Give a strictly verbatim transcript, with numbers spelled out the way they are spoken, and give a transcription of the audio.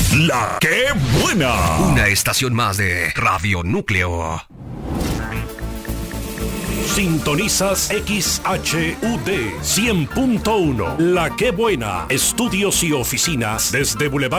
La que buena. Una estación más de Radio Núcleo. Sintonizas X H U D cien punto uno. La que buena. Estudios y oficinas desde Boulevard